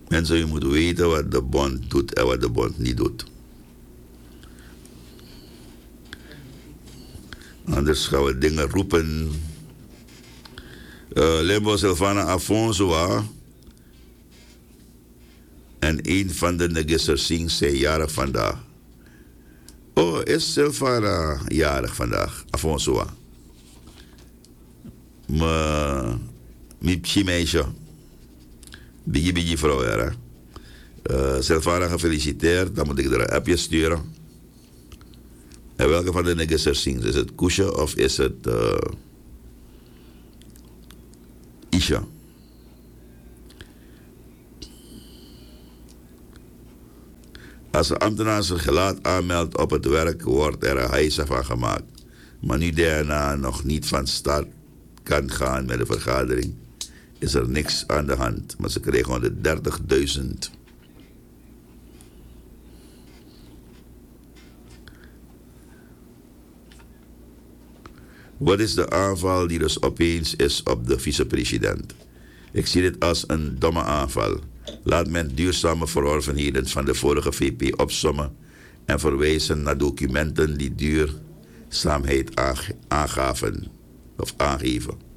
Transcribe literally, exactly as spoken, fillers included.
Mensen, je moet weten wat de bond doet en wat de bond niet doet. Anders gaan we dingen roepen. Uh, Limbo Silvana Afonso. En een van de negissers zingt zijn jarig vandaag. Oh, is Silvana jarig vandaag? Afonso. Mijn meisje. Biggie biggie vrouw, hè. Uh, Silvana gefeliciteerd. Dan moet ik er een appje sturen. En welke van de negissers zingt? Is het Kusha of is het uh, Isha? Als een ambtenaar zijn gelaat aanmeldt op het werk, wordt er een heisa van gemaakt. Maar nu daarna nog niet van start kan gaan met de vergadering, is er niks aan de hand. Maar ze kregen honderddertigduizend. Wat is de aanval die dus opeens is op de vicepresident? Ik zie dit als een domme aanval. Laat men duurzame verworvenheden van de vorige V P opsommen en verwijzen naar documenten die duurzaamheid aangaven of aangeven.